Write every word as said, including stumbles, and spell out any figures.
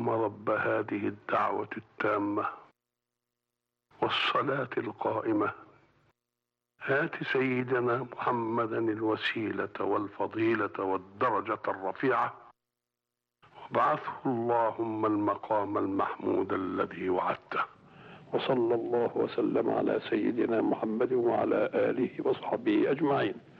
اللهم رب هذه الدعوة التامة والصلاة القائمة هات سيدنا محمدا الوسيلة والفضيلة والدرجة الرفيعة وابعثه اللهم المقام المحمود الذي وعدته. وصلى الله وسلم على سيدنا محمد وعلى آله وصحبه أجمعين.